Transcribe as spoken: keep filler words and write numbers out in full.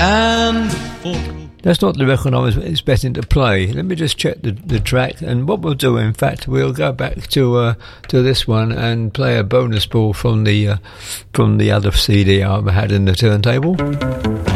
and before. That's not the record I was expecting to play. Let me just check the, the track, and what we'll do, in fact, we'll go back to uh, to this one and play a bonus ball from the uh, from the other C D I had in the turntable.